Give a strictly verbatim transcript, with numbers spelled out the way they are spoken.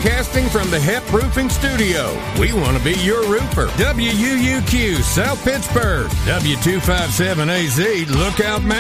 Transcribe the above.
Broadcasting from the Hep Roofing Studio. We want to be your roofer. W U U Q, South Pittsburgh. W two five seven A Z, Lookout Mountain.